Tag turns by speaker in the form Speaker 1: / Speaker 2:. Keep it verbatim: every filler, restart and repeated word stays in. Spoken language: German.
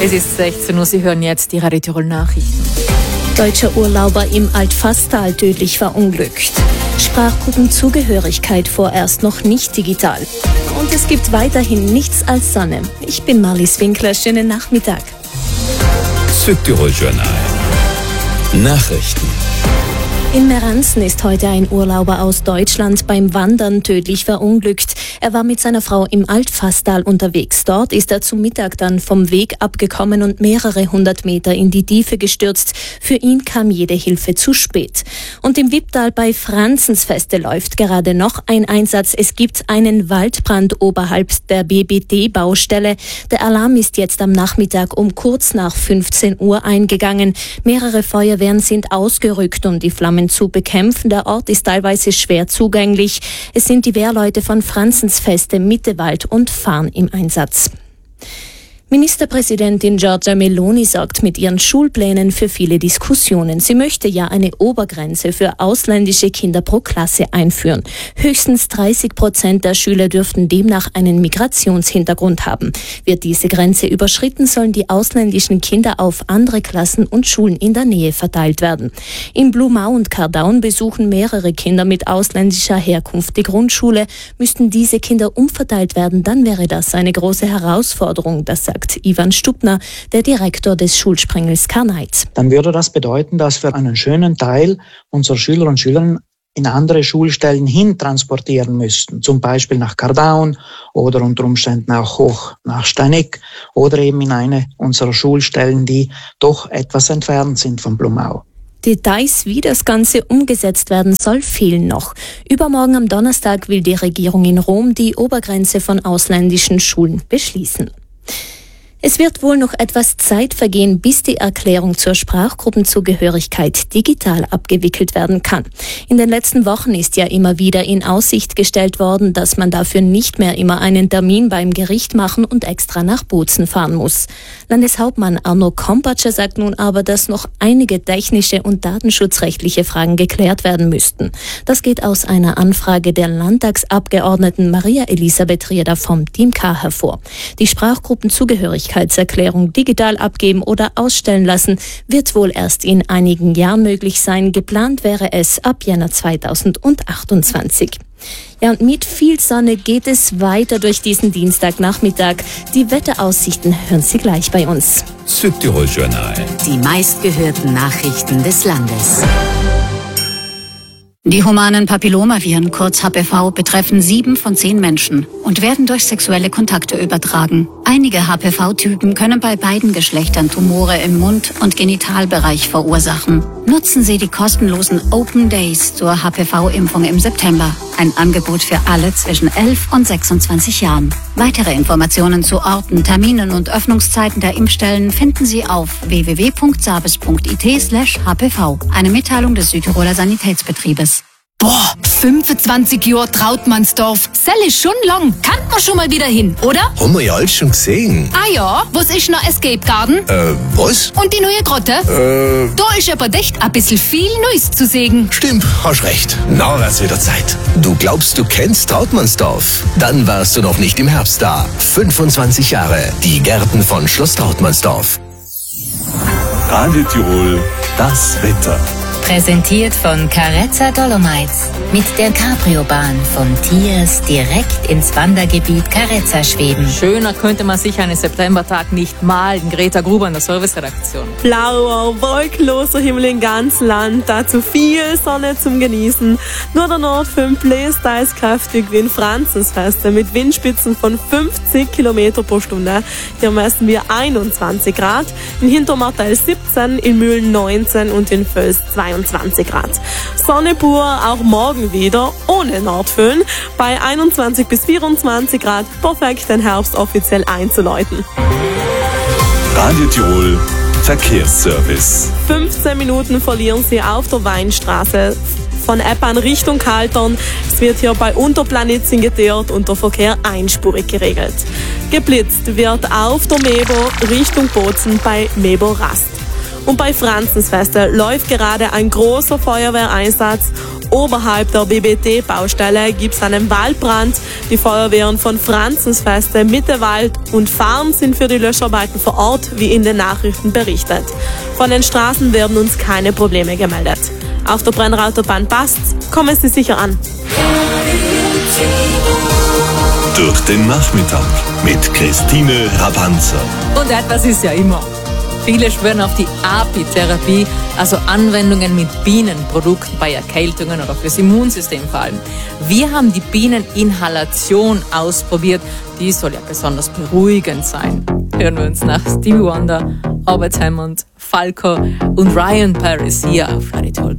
Speaker 1: Es ist sechzehn Uhr, Sie hören jetzt die Radio Tirol Nachrichten.
Speaker 2: Deutscher Urlauber im Altfasstal tödlich verunglückt. Sprachgruppenzugehörigkeit vorerst noch nicht digital. Und es gibt weiterhin nichts als Sonne. Ich bin Marlies Winkler, schönen Nachmittag.
Speaker 3: Südtirol Journal. Nachrichten.
Speaker 2: In Meranzen ist heute ein Urlauber aus Deutschland beim Wandern tödlich verunglückt. Er war mit seiner Frau im Altfasstal unterwegs. Dort ist er zum Mittag dann vom Weg abgekommen und mehrere hundert Meter in die Tiefe gestürzt. Für ihn kam jede Hilfe zu spät. Und im Wipptal bei Franzensfeste läuft gerade noch ein Einsatz. Es gibt einen Waldbrand oberhalb der B B D-Baustelle. Der Alarm ist jetzt am Nachmittag um kurz nach fünfzehn Uhr eingegangen. Mehrere Feuerwehren sind ausgerückt, um die Flammen zu bekämpfen. Der Ort ist teilweise schwer zugänglich. Es sind die Wehrleute von Franzensfeste, Mittewald und Farn im Einsatz. Ministerpräsidentin Giorgia Meloni sorgt mit ihren Schulplänen für viele Diskussionen. Sie möchte ja eine Obergrenze für ausländische Kinder pro Klasse einführen. Höchstens dreißig Prozent der Schüler dürften demnach einen Migrationshintergrund haben. Wird diese Grenze überschritten, sollen die ausländischen Kinder auf andere Klassen und Schulen in der Nähe verteilt werden. In Blumau und Kardaun besuchen mehrere Kinder mit ausländischer Herkunft die Grundschule. Müssten diese Kinder umverteilt werden, dann wäre das eine große Herausforderung, das sagt Ivan Stubner, der Direktor des Schulsprengels Karneit.
Speaker 4: Dann würde das bedeuten, dass wir einen schönen Teil unserer Schüler und Schülerinnen in andere Schulstellen hin transportieren müssten, zum Beispiel nach Kardaun oder unter Umständen auch hoch nach Steineck oder eben in eine unserer Schulstellen, die doch etwas entfernt sind von Blumau.
Speaker 2: Details, wie das Ganze umgesetzt werden soll, fehlen noch. Übermorgen am Donnerstag will die Regierung in Rom die Obergrenze von ausländischen Schulen beschließen. Es wird wohl noch etwas Zeit vergehen, bis die Erklärung zur Sprachgruppenzugehörigkeit digital abgewickelt werden kann. In den letzten Wochen ist ja immer wieder in Aussicht gestellt worden, dass man dafür nicht mehr immer einen Termin beim Gericht machen und extra nach Bozen fahren muss. Landeshauptmann Arno Kompatscher sagt nun aber, dass noch einige technische und datenschutzrechtliche Fragen geklärt werden müssten. Das geht aus einer Anfrage der Landtagsabgeordneten Maria Elisabeth Rieder vom Team K hervor. Die Sprachgruppenzugehörigkeit Erklärung digital abgeben oder ausstellen lassen, wird wohl erst in einigen Jahren möglich sein. Geplant wäre es ab Jänner zweitausendachtundzwanzig. Ja, und mit viel Sonne geht es weiter durch diesen Dienstagnachmittag. Die Wetteraussichten hören Sie gleich bei uns.
Speaker 3: Südtirol Journal.
Speaker 5: Die meistgehörten Nachrichten des Landes.
Speaker 6: Die humanen Papillomaviren, kurz H P V, betreffen sieben von zehn Menschen und werden durch sexuelle Kontakte übertragen. Einige H P V-Typen können bei beiden Geschlechtern Tumore im Mund- und Genitalbereich verursachen. Nutzen Sie die kostenlosen Open Days zur H P V-Impfung im September. Ein Angebot für alle zwischen elf und sechsundzwanzig Jahren. Weitere Informationen zu Orten, Terminen und Öffnungszeiten der Impfstellen finden Sie auf w w w punkt sabes punkt i t slash h p v. Eine Mitteilung des Südtiroler Sanitätsbetriebes.
Speaker 7: Boah, fünfundzwanzig Jahre Trautmannsdorf. Sell ist schon lang. Kann man schon mal wieder hin, oder?
Speaker 8: Haben wir ja alles schon gesehen.
Speaker 7: Ah ja, was ist noch Escape Garden?
Speaker 8: Äh, was?
Speaker 7: Und die neue Grotte?
Speaker 8: Äh...
Speaker 7: Da ist aber echt ein bisschen viel Neues zu sehen.
Speaker 8: Stimmt, hast recht. Na, wär's wieder Zeit. Du glaubst, du kennst Trautmannsdorf? Dann warst du noch nicht im Herbst da. fünfundzwanzig Jahre. Die Gärten von Schloss Trautmannsdorf.
Speaker 3: Radio Tirol, das Wetter.
Speaker 5: Präsentiert von Carezza Dolomites. Mit der Cabrio-Bahn von Tiers direkt ins Wandergebiet Carezza schweben.
Speaker 1: Schöner könnte man sich einen Septembertag nicht malen. Greta Gruber in der Serviceredaktion.
Speaker 9: Blauer, wolkenloser Himmel im ganzen Land, dazu viel Sonne zum Genießen. Nur der Nordfilm bläst teils kräftig wie in Franzensfeste mit Windspitzen von fünfzig Kilometer pro Stunde. Hier messen wir einundzwanzig Grad, in Hintermartel siebzehn, in Mühlen neunzehn und in Völs zweiundzwanzig Grad. Sonne pur auch morgen wieder, ohne Nordföhn, bei einundzwanzig bis vierundzwanzig Grad, perfekt den Herbst offiziell einzuläuten.
Speaker 3: Radio Tirol, Verkehrsservice.
Speaker 9: fünfzehn Minuten verlieren Sie auf der Weinstraße von Eppan Richtung Kaltern. Es wird hier bei Unterplanitzing geteert und der Verkehr einspurig geregelt. Geblitzt wird auf der Mebo Richtung Bozen bei Mebo Rast. Und bei Franzensfeste läuft gerade ein großer Feuerwehreinsatz Oberhalb der B B T-Baustelle gibt es einen Waldbrand. Die Feuerwehren von Franzensfeste, Mittewald und Farn sind für die Löscharbeiten vor Ort, wie in den Nachrichten berichtet. Von den Straßen werden uns keine Probleme gemeldet. Auf der Brennerautobahn passt's, kommen Sie sicher an.
Speaker 3: Durch den Nachmittag mit Christine Rabanzer.
Speaker 1: Und etwas ist ja immer. Viele schwören auf die Apitherapie, also Anwendungen mit Bienenprodukten bei Erkältungen oder fürs Immunsystem vor allem. Wir haben die Bieneninhalation ausprobiert. Die soll ja besonders beruhigend sein. Hören wir uns nach Stevie Wonder, Albert Hammond, Falco und Ryan Paris hier auf Radio Tirol.